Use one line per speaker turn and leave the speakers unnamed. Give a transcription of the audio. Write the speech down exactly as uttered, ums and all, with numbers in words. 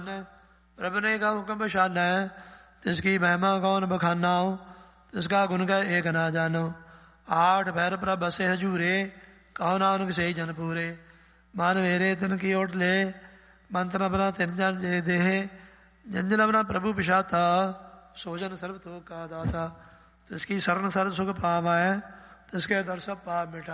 प्रभु ने का हुक्म बशाना है, तिसकी महिमा कौन बखाना हो, तिसका गुण गा एक ना जानो। आठ भैर प्रभ बसे हजूरे, कहो नानक से जन पूरे। मन मेरे तिन की ओट ले, मंत्र अपना तिन जन जे देहे। जन जन अपना प्रभु पिशाता, सोजन सर्व तो का दाता। तिसकी शरण सर्व सुख पावा है, तिसके दर सब पाप मिटा।